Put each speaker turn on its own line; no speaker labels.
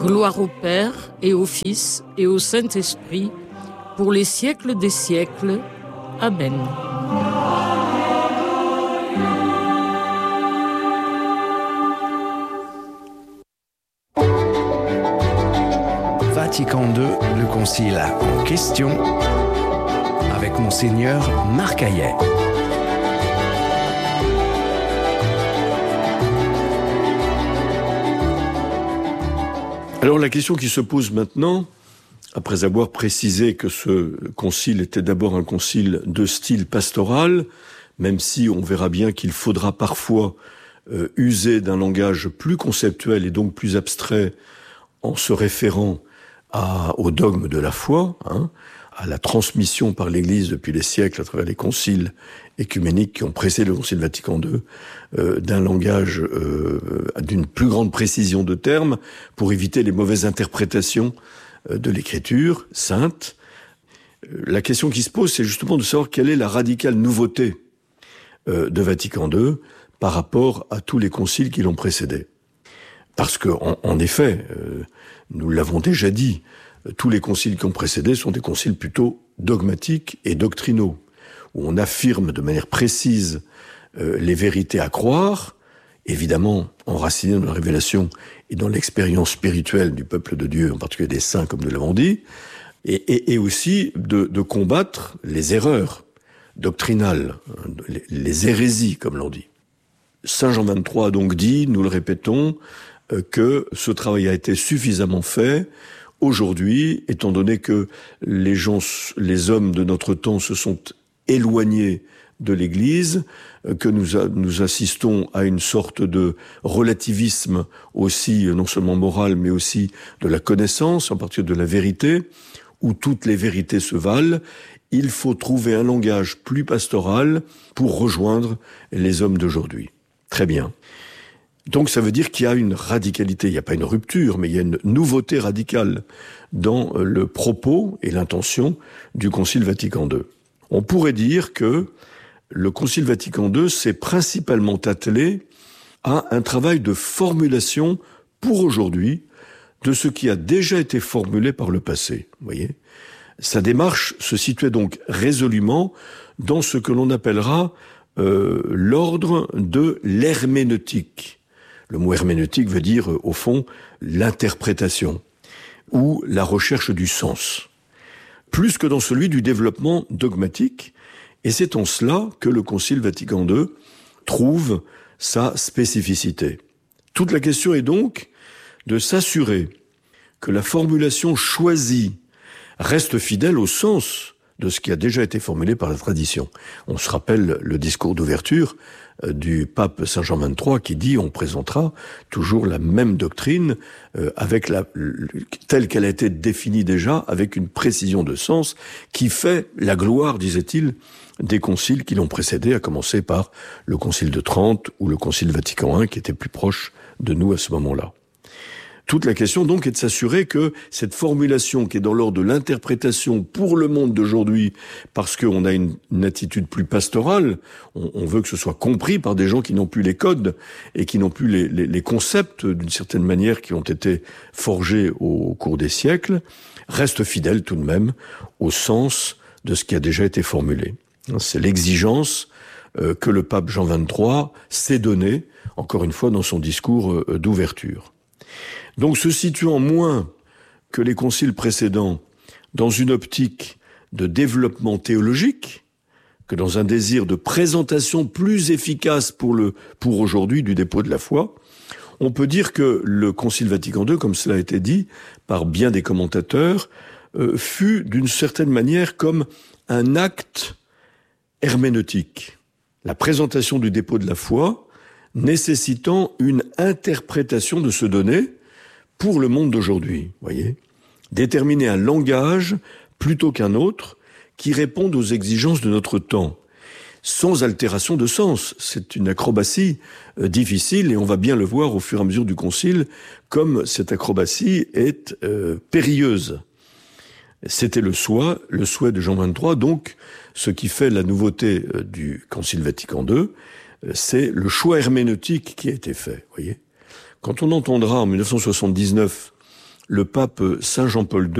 Gloire au Père et au Fils et au Saint-Esprit, pour les siècles des siècles. Amen.
Vatican II, le concile en question, avec Monseigneur Marc Hayet.
Alors la question qui se pose maintenant, après avoir précisé que ce concile était d'abord un concile de style pastoral, même si on verra bien qu'il faudra parfois user d'un langage plus conceptuel et donc plus abstrait en se référant au dogme de la foi, à la transmission par l'Église depuis les siècles à travers les conciles écuméniques qui ont précédé le Concile Vatican II, d'un langage d'une plus grande précision de termes pour éviter les mauvaises interprétations de l'Écriture sainte. La question qui se pose, c'est justement de savoir quelle est la radicale nouveauté de Vatican II par rapport à tous les conciles qui l'ont précédé. Parce que, en effet, nous l'avons déjà dit, tous les conciles qui ont précédé sont des conciles plutôt dogmatiques et doctrinaux, où on affirme de manière précise les vérités à croire, évidemment enracinées dans la révélation et dans l'expérience spirituelle du peuple de Dieu, en particulier des saints, comme nous l'avons dit, et aussi de combattre les erreurs doctrinales, les hérésies, comme l'on dit. Saint Jean XXIII a donc dit, nous le répétons, que ce travail a été suffisamment fait. Aujourd'hui, étant donné que les hommes de notre temps se sont éloignés de l'Église, que nous assistons à une sorte de relativisme aussi, non seulement moral, mais aussi de la connaissance, en particulier de la vérité, où toutes les vérités se valent, il faut trouver un langage plus pastoral pour rejoindre les hommes d'aujourd'hui. Très bien. Donc ça veut dire qu'il y a une radicalité, il n'y a pas une rupture, mais il y a une nouveauté radicale dans le propos et l'intention du Concile Vatican II. On pourrait dire que le Concile Vatican II s'est principalement attelé à un travail de formulation pour aujourd'hui de ce qui a déjà été formulé par le passé. Vous voyez ? Sa démarche se situait donc résolument dans ce que l'on appellera l'ordre de l'herméneutique. Le mot herméneutique veut dire, au fond, l'interprétation ou la recherche du sens, plus que dans celui du développement dogmatique, et c'est en cela que le Concile Vatican II trouve sa spécificité. Toute la question est donc de s'assurer que la formulation choisie reste fidèle au sens de ce qui a déjà été formulé par la tradition. On se rappelle le discours d'ouverture du pape Saint Jean XXIII qui dit on présentera toujours la même doctrine telle qu'elle a été définie déjà, avec une précision de sens qui fait la gloire, disait-il, des conciles qui l'ont précédé, à commencer par le concile de Trente ou le concile Vatican I qui était plus proche de nous à ce moment-là. Toute la question donc est de s'assurer que cette formulation qui est dans l'ordre de l'interprétation pour le monde d'aujourd'hui, parce qu'on a une attitude plus pastorale, on veut que ce soit compris par des gens qui n'ont plus les codes et qui n'ont plus les concepts d'une certaine manière qui ont été forgés au cours des siècles, reste fidèle tout de même au sens de ce qui a déjà été formulé. C'est l'exigence que le pape Jean XXIII s'est donnée, encore une fois, dans son discours d'ouverture. Donc, se situant moins que les conciles précédents dans une optique de développement théologique, que dans un désir de présentation plus efficace pour aujourd'hui du dépôt de la foi, on peut dire que le Concile Vatican II, comme cela a été dit par bien des commentateurs, fut d'une certaine manière comme un acte herméneutique. La présentation du dépôt de la foi nécessitant une interprétation de ce donné pour le monde d'aujourd'hui, voyez, déterminer un langage plutôt qu'un autre qui réponde aux exigences de notre temps, sans altération de sens. C'est une acrobatie difficile et on va bien le voir au fur et à mesure du concile, comme cette acrobatie est périlleuse. C'était le souhait de Jean XXIII, donc ce qui fait la nouveauté du Concile Vatican II, c'est le choix herméneutique qui a été fait, voyez. Quand on entendra en 1979 le pape Saint Jean-Paul II